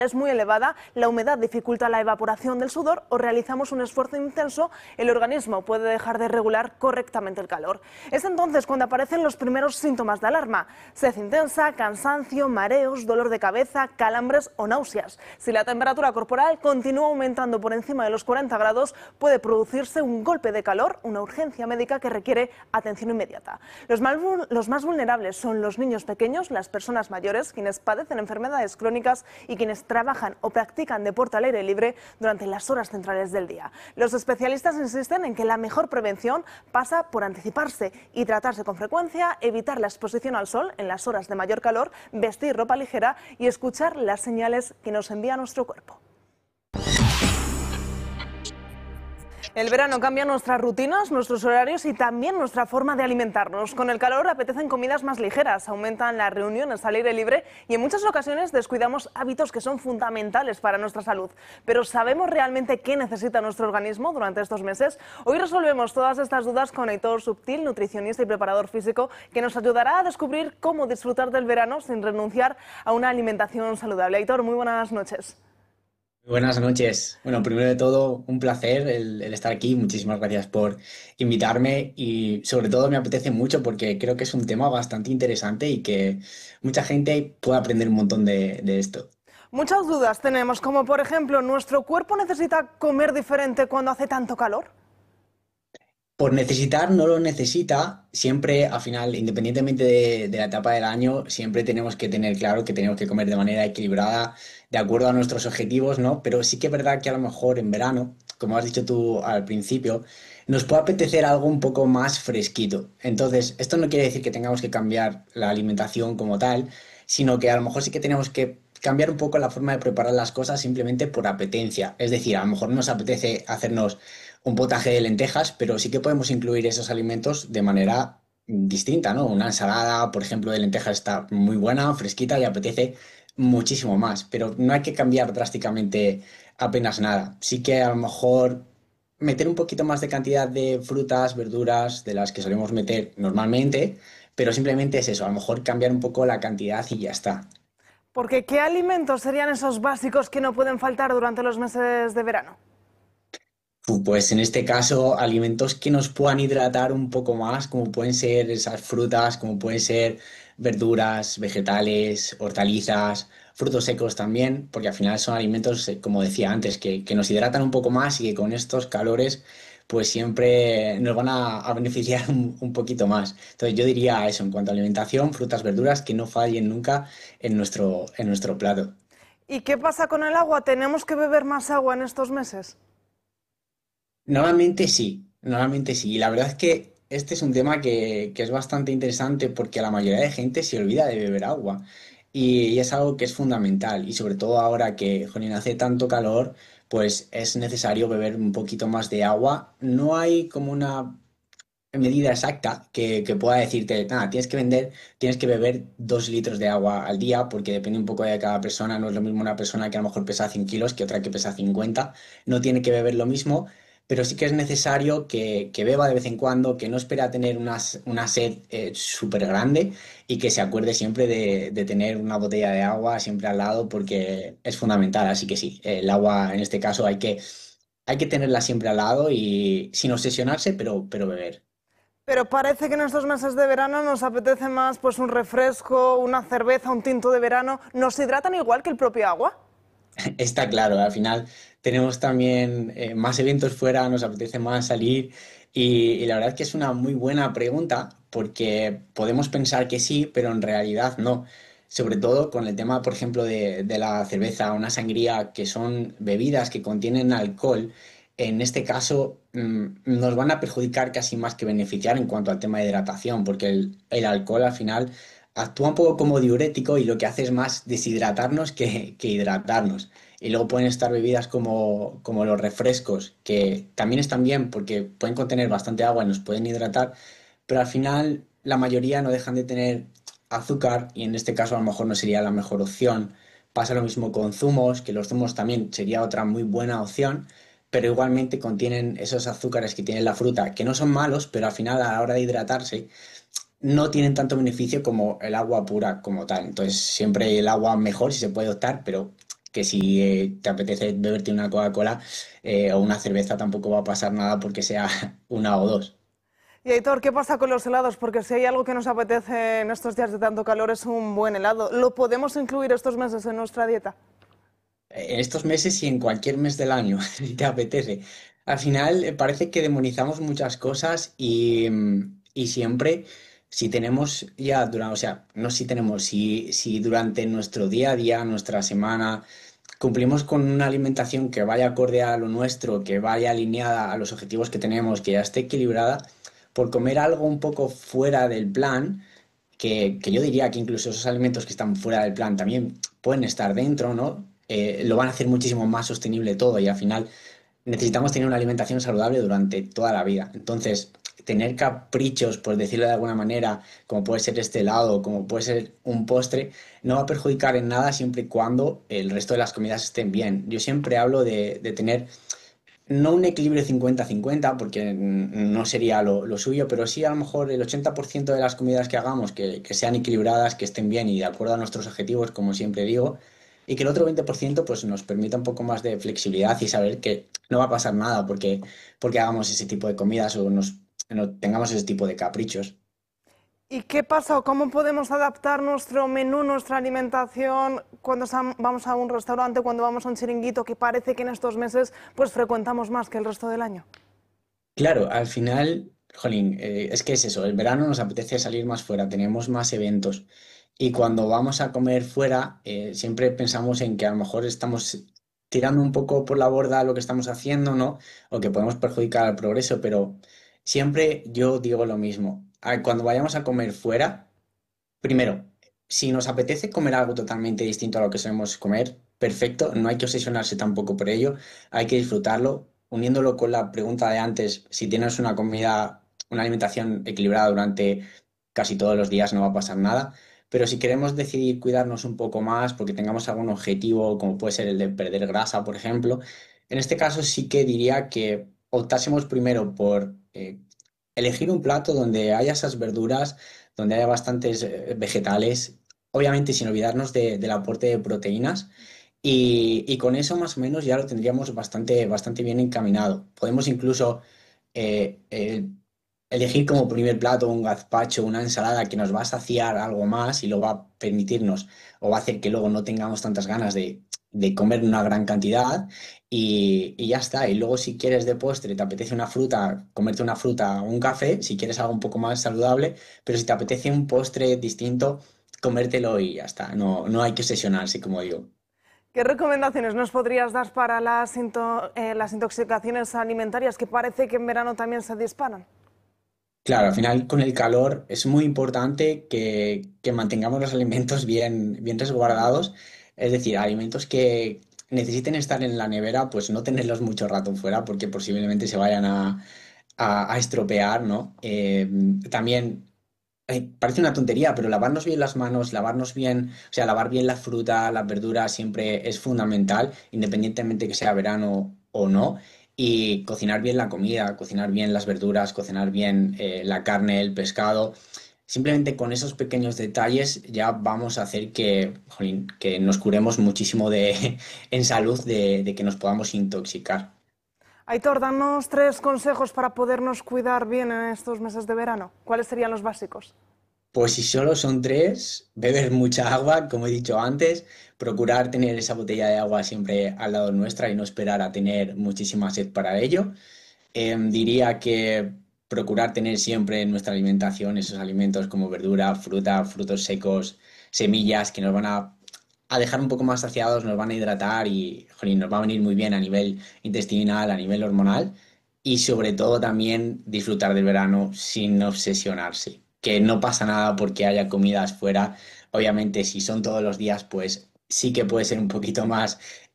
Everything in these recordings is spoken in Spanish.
es muy elevada, la humedad dificulta la evaporación del sudor o realizamos un esfuerzo intenso, el organismo puede dejar de regular correctamente el calor. Es entonces cuando aparecen los primeros síntomas de alarma: sed intensa, cansancio, mareos, dolor de cabeza, calambres o náuseas. Si la temperatura corporal continúa aumentando por encima de los 40 grados, puede producirse un golpe de calor, una urgencia médica que requiere atención inmediata. Los más vulnerables son los niños pequeños, las personas mayores, quienes padecen enfermedades crónicas y quienes trabajan o practican deporte al aire libre durante las horas centrales del día. Los especialistas insisten en que la mejor prevención pasa por anticiparse, hidratarse con frecuencia, evitar la exposición al sol en las horas de mayor calor, vestir ropa ligera y escuchar las señales que nos envía nuestro cuerpo. El verano cambia nuestras rutinas, nuestros horarios y también nuestra forma de alimentarnos. Con el calor apetecen comidas más ligeras, aumentan las reuniones al aire libre y en muchas ocasiones descuidamos hábitos que son fundamentales para nuestra salud. Pero ¿sabemos realmente qué necesita nuestro organismo durante estos meses? Hoy resolvemos todas estas dudas con Aitor Subtil, nutricionista y preparador físico, que nos ayudará a descubrir cómo disfrutar del verano sin renunciar a una alimentación saludable. Aitor, muy buenas noches. Buenas noches. Bueno, primero de todo, un placer el estar aquí. Muchísimas gracias por invitarme y sobre todo me apetece mucho porque creo que es un tema bastante interesante y que mucha gente puede aprender un montón de esto. Muchas dudas tenemos, como por ejemplo, ¿nuestro cuerpo necesita comer diferente cuando hace tanto calor? Por necesitar, no lo necesita. Siempre, al final, independientemente de la etapa del año, siempre tenemos que tener claro que tenemos que comer de manera equilibrada, de acuerdo a nuestros objetivos, ¿no? Pero sí que es verdad que a lo mejor en verano, como has dicho tú al principio, nos puede apetecer algo un poco más fresquito. Entonces, esto no quiere decir que tengamos que cambiar la alimentación como tal, sino que a lo mejor sí que tenemos que cambiar un poco la forma de preparar las cosas simplemente por apetencia. Es decir, a lo mejor nos apetece hacernos un potaje de lentejas, pero sí que podemos incluir esos alimentos de manera distinta, ¿no? Una ensalada, por ejemplo, de lentejas está muy buena, fresquita y apetece muchísimo más, pero no hay que cambiar drásticamente apenas nada. Sí que a lo mejor meter un poquito más de cantidad de frutas, verduras, de las que solemos meter normalmente, pero simplemente es eso, a lo mejor cambiar un poco la cantidad y ya está. Porque ¿qué alimentos serían esos básicos que no pueden faltar durante los meses de verano? Pues en este caso, alimentos que nos puedan hidratar un poco más, como pueden ser esas frutas, como pueden ser verduras, vegetales, hortalizas, frutos secos también, porque al final son alimentos, como decía antes, que nos hidratan un poco más y que con estos calores, pues siempre nos van a beneficiar un poquito más. Entonces yo diría eso, en cuanto a alimentación, frutas, verduras, que no fallen nunca en nuestro plato. ¿Y qué pasa con el agua? ¿Tenemos que beber más agua en estos meses? Normalmente sí, normalmente sí. Y la verdad es que este es un tema que es bastante interesante porque la mayoría de gente se olvida de beber agua y es algo que es fundamental y sobre todo ahora que, jolín, hace tanto calor, pues es necesario beber un poquito más de agua. No hay como una medida exacta que pueda decirte, nada, tienes que beber 2 litros de agua al día porque depende un poco de cada persona. No es lo mismo una persona que a lo mejor pesa 100 kilos que otra que pesa 50. No tiene que beber lo mismo, pero sí que es necesario que beba de vez en cuando, que no espere a tener una sed súper grande y que se acuerde siempre de tener una botella de agua siempre al lado porque es fundamental. Así que sí, el agua en este caso hay que tenerla siempre al lado y sin obsesionarse, pero beber. Pero parece que en estos meses de verano nos apetece más pues un refresco, una cerveza, un tinto de verano. ¿Nos hidratan igual que el propio agua? Está claro, al final tenemos también más eventos fuera, nos apetece más salir y la verdad es que es una muy buena pregunta porque podemos pensar que sí, pero en realidad no. Sobre todo con el tema, por ejemplo, de la cerveza, una sangría, que son bebidas que contienen alcohol, en este caso nos van a perjudicar casi más que beneficiar en cuanto al tema de hidratación, porque el alcohol al final actúa un poco como diurético y lo que hace es más deshidratarnos que hidratarnos. Y luego pueden estar bebidas como los refrescos, que también están bien porque pueden contener bastante agua y nos pueden hidratar, pero al final la mayoría no dejan de tener azúcar y en este caso a lo mejor no sería la mejor opción. Pasa lo mismo con zumos, que los zumos también sería otra muy buena opción, pero igualmente contienen esos azúcares que tiene la fruta, que no son malos, pero al final a la hora de hidratarse no tienen tanto beneficio como el agua pura como tal. Entonces, siempre el agua mejor si se puede optar, pero que si te apetece beberte una Coca-Cola o una cerveza tampoco va a pasar nada porque sea una o dos. Y Aitor, ¿qué pasa con los helados? Porque si hay algo que nos apetece en estos días de tanto calor es un buen helado. ¿Lo podemos incluir estos meses en nuestra dieta? En estos meses y en cualquier mes del año, si te apetece. Al final parece que demonizamos muchas cosas y siempre, si tenemos ya, o sea, no si tenemos, si durante nuestro día a día, nuestra semana, cumplimos con una alimentación que vaya acorde a lo nuestro, que vaya alineada a los objetivos que tenemos, que ya esté equilibrada, por comer algo un poco fuera del plan, que yo diría que incluso esos alimentos que están fuera del plan también pueden estar dentro, ¿no? Lo van a hacer muchísimo más sostenible todo y al final necesitamos tener una alimentación saludable durante toda la vida. Entonces, tener caprichos, por decirlo de alguna manera, como puede ser este helado, como puede ser un postre, no va a perjudicar en nada siempre y cuando el resto de las comidas estén bien. Yo siempre hablo de tener no un equilibrio 50-50, porque no sería lo suyo, pero sí a lo mejor el 80% de las comidas que hagamos que sean equilibradas, que estén bien y de acuerdo a nuestros objetivos, como siempre digo, y que el otro 20% pues nos permita un poco más de flexibilidad y saber que no va a pasar nada porque hagamos ese tipo de comidas o no tengamos ese tipo de caprichos. ¿Y qué pasa o cómo podemos adaptar nuestro menú, nuestra alimentación cuando vamos a un restaurante, cuando vamos a un chiringuito que parece que en estos meses pues frecuentamos más que el resto del año? Claro, al final, jolín, es que es eso, el verano nos apetece salir más fuera, tenemos más eventos y cuando vamos a comer fuera siempre pensamos en que a lo mejor estamos tirando un poco por la borda lo que estamos haciendo, ¿no? O que podemos perjudicar al progreso, pero siempre yo digo lo mismo. Cuando vayamos a comer fuera, primero, si nos apetece comer algo totalmente distinto a lo que solemos comer, perfecto, no hay que obsesionarse tampoco por ello, hay que disfrutarlo, uniéndolo con la pregunta de antes, si tienes una comida, una alimentación equilibrada durante casi todos los días no va a pasar nada, pero si queremos decidir cuidarnos un poco más porque tengamos algún objetivo, como puede ser el de perder grasa, por ejemplo, en este caso sí que diría que optásemos primero por elegir un plato donde haya esas verduras donde haya bastantes vegetales, obviamente sin olvidarnos del aporte de proteínas. Y con eso más o menos ya lo tendríamos bastante bien encaminado. Podemos incluso elegir como primer plato un gazpacho, una ensalada que nos va a saciar algo más y lo va a permitirnos o va a hacer que luego no tengamos tantas ganas de comer una gran cantidad y ya está. Y luego si quieres de postre, te apetece una fruta, comerte una fruta o un café, si quieres algo un poco más saludable, pero si te apetece un postre distinto, comértelo y ya está. No hay que obsesionarse, como digo. ¿Qué recomendaciones nos podrías dar para las intoxicaciones alimentarias que parece que en verano también se disparan? Claro, al final con el calor es muy importante que mantengamos los alimentos bien resguardados, es decir, alimentos que necesiten estar en la nevera, pues no tenerlos mucho rato fuera porque posiblemente se vayan a estropear, ¿no? También parece una tontería, pero lavarnos bien las manos, lavarnos bien, o sea, lavar bien la fruta, las verduras siempre es fundamental, independientemente que sea verano o no. Y cocinar bien la comida, cocinar bien las verduras, cocinar bien la carne, el pescado. Simplemente con esos pequeños detalles ya vamos a hacer que, jolín, que nos curemos muchísimo en salud de que nos podamos intoxicar. Aitor, danos 3 consejos para podernos cuidar bien en estos meses de verano. ¿Cuáles serían los básicos? Pues si solo son tres, beber mucha agua, como he dicho antes, procurar tener esa botella de agua siempre al lado nuestra y no esperar a tener muchísima sed para ello. Diría que procurar tener siempre en nuestra alimentación esos alimentos como verdura, fruta, frutos secos, semillas que nos van a dejar un poco más saciados, nos van a hidratar y jolín, nos va a venir muy bien a nivel intestinal, a nivel hormonal y sobre todo también disfrutar del verano sin obsesionarse, que no pasa nada porque haya comidas fuera. Obviamente, si son todos los días, pues sí que puede ser un poquito más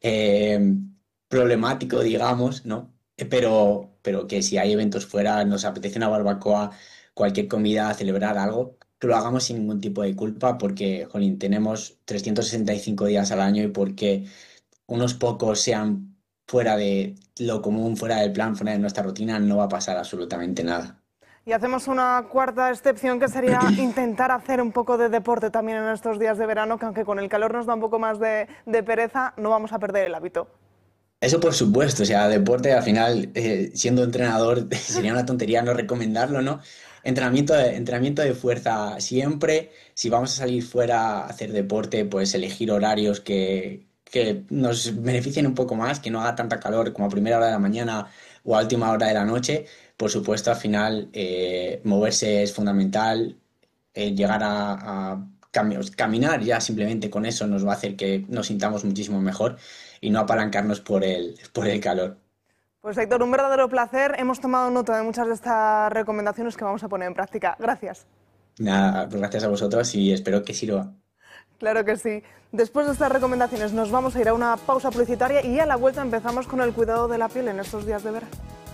problemático, digamos, ¿no? Pero que si hay eventos fuera, nos apetece una barbacoa, cualquier comida, celebrar algo, que lo hagamos sin ningún tipo de culpa porque, jolín, tenemos 365 días al año y porque unos pocos sean fuera de lo común, fuera del plan, fuera de nuestra rutina, no va a pasar absolutamente nada. Y hacemos una cuarta excepción, que sería intentar hacer un poco de deporte también en estos días de verano, que aunque con el calor nos da un poco más de pereza, no vamos a perder el hábito. Eso por supuesto, o sea, deporte al final, siendo entrenador, sería una tontería no recomendarlo, ¿no? Entrenamiento de fuerza siempre. Si vamos a salir fuera a hacer deporte, pues elegir horarios que nos beneficien un poco más, que no haga tanta calor como a primera hora de la mañana o a última hora de la noche. Por supuesto, al final, moverse es fundamental. Llegar caminar ya simplemente con eso nos va a hacer que nos sintamos muchísimo mejor y no apalancarnos por el calor. Pues Héctor, un verdadero placer. Hemos tomado nota de muchas de estas recomendaciones que vamos a poner en práctica. Gracias. Nada, pues gracias a vosotros y espero que sirva. Claro que sí. Después de estas recomendaciones nos vamos a ir a una pausa publicitaria y a la vuelta empezamos con el cuidado de la piel en estos días de verano.